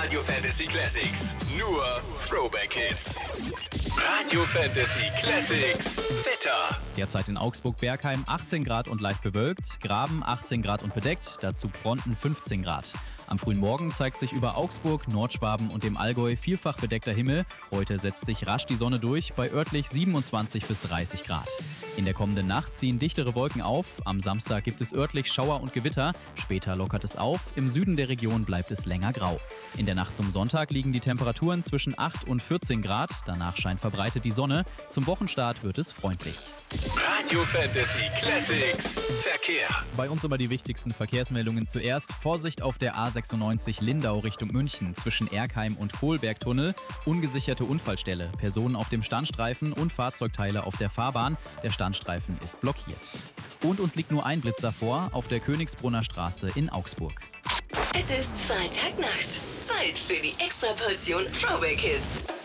Radio Fantasy Classics. Nur Throwback Hits. Radio Fantasy Classics. Wetter. Derzeit in Augsburg-Bergheim 18 Grad und leicht bewölkt, Graben 18 Grad und bedeckt, dazu Fronten 15 Grad. Am frühen Morgen zeigt sich über Augsburg, Nordschwaben und dem Allgäu vielfach bedeckter Himmel. Heute setzt sich rasch die Sonne durch bei örtlich 27 bis 30 Grad. In der kommenden Nacht ziehen dichtere Wolken auf. Am Samstag gibt es örtlich Schauer und Gewitter. Später lockert es auf. Im Süden der Region bleibt es länger grau. In der Nacht zum Sonntag liegen die Temperaturen zwischen 8 und 14 Grad. Danach scheint verbreitet die Sonne. Zum Wochenstart wird es freundlich. Radio Fantasy Classics. Verkehr. Bei uns immer die wichtigsten Verkehrsmeldungen zuerst. Vorsicht auf der A96 Lindau Richtung München zwischen Erkheim und Kohlbergtunnel. Ungesicherte Unfallstelle. Personen auf dem Standstreifen und Fahrzeugteile auf der Fahrbahn. Der Standstreifen ist blockiert. Und uns liegt nur ein Blitzer vor auf der Königsbrunner Straße in Augsburg. Es ist Freitagnacht. Zeit für die Extraportion Throwback Hits.